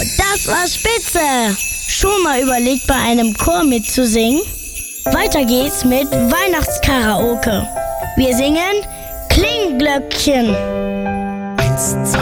das war spitze! Schon mal überlegt, bei einem Chor mitzusingen? Weiter geht's mit Weihnachtskaraoke. Wir singen Klingglöckchen. 1, 2